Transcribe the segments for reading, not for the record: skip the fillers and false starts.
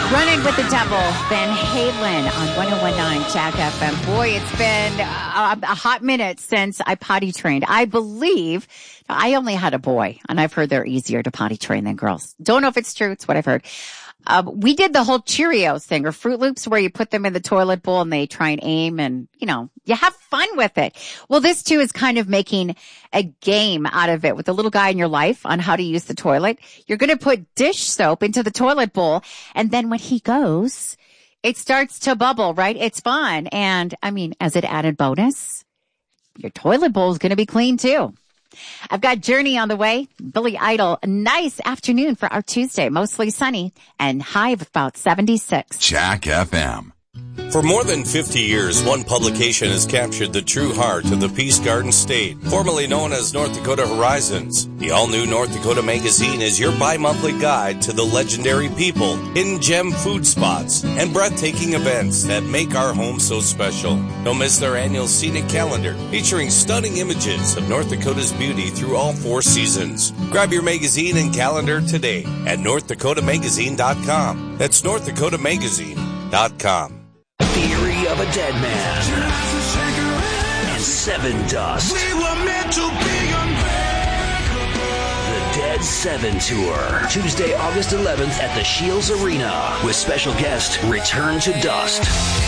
Running with the Devil, Van Halen on 101.9 Jack FM. Boy, it's been a hot minute since I potty trained. I believe I only had a boy, and I've heard they're easier to potty train than girls. Don't know if it's true. It's what I've heard. We did the whole Cheerios thing or Fruit Loops where you put them in the toilet bowl and they try and aim and, you have fun with it. Well, this too is kind of making a game out of it with the little guy in your life on how to use the toilet. You're going to put dish soap into the toilet bowl. And then when he goes, it starts to bubble, right? It's fun. And as an added bonus, your toilet bowl is going to be clean too. I've got Journey on the way. Billy Idol. Nice afternoon for our Tuesday. Mostly sunny and high of about 76. Jack FM. For more than 50 years, one publication has captured the true heart of the Peace Garden State, formerly known as North Dakota Horizons. The all-new North Dakota Magazine is your bi-monthly guide to the legendary people, hidden gem food spots, and breathtaking events that make our home so special. Don't miss their annual scenic calendar, featuring stunning images of North Dakota's beauty through all 4 seasons. Grab your magazine and calendar today at NorthDakotaMagazine.com. That's NorthDakotaMagazine.com. Theory of a Dead Man and Seven Dust. We were meant to be unbreakable. The Dead 7 Tour, Tuesday, August 11th at the Shields Arena with special guest Return to Dust.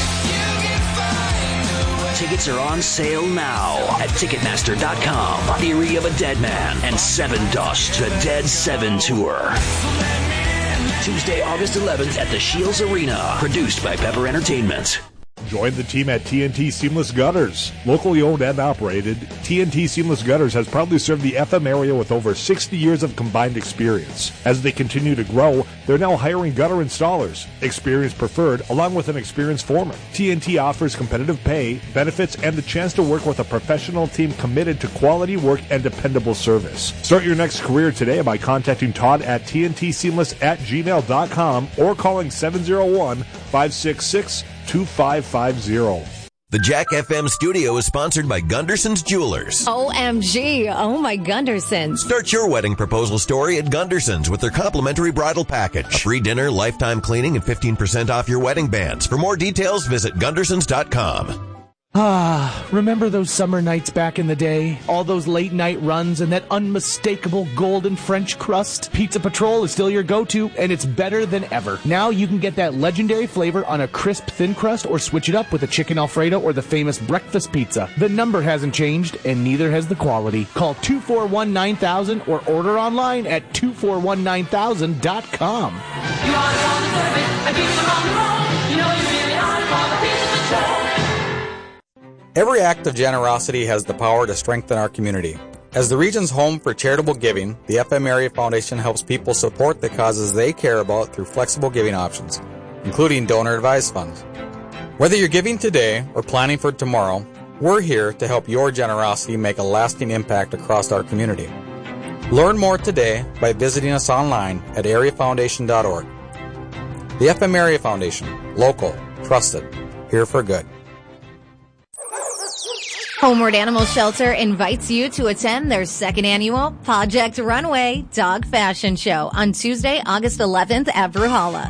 Tickets are on sale now at Ticketmaster.com. Theory of a Dead Man and Seven Dust, the Dead 7 Tour. Tuesday, August 11th at the Shields Arena. Produced by Pepper Entertainment. Join the team at TNT Seamless Gutters. Locally owned and operated, TNT Seamless Gutters has proudly served the FM area with over 60 years of combined experience. As they continue to grow, they're now hiring gutter installers, experience preferred, along with an experienced foreman. TNT offers competitive pay, benefits, and the chance to work with a professional team committed to quality work and dependable service. Start your next career today by contacting Todd at tntseamless@gmail.com or calling 701-566-2550. The Jack FM studio is sponsored by Gunderson's Jewelers. OMG. Oh, my Gundersons. Start your wedding proposal story at Gunderson's with their complimentary bridal package. A free dinner, lifetime cleaning, and 15% off your wedding bands. For more details, visit Gundersons.com. Remember those summer nights back in the day? All those late night runs and that unmistakable golden French crust? Pizza Patrol is still your go-to, and it's better than ever. Now you can get that legendary flavor on a crisp thin crust or switch it up with a chicken Alfredo or the famous breakfast pizza. The number hasn't changed, and neither has the quality. Call 241-9000 or order online at 2419000.com. You are on the service, and people are on the road. You know you really are for the Pizza Patrol. Every act of generosity has the power to strengthen our community. As the region's home for charitable giving, the FM Area Foundation helps people support the causes they care about through flexible giving options, including donor-advised funds. Whether you're giving today or planning for tomorrow, we're here to help your generosity make a lasting impact across our community. Learn more today by visiting us online at areafoundation.org. The FM Area Foundation, local, trusted, here for good. Homeward Animal Shelter invites you to attend their second annual Project Runway Dog Fashion Show on Tuesday, August 11th at Bruhala.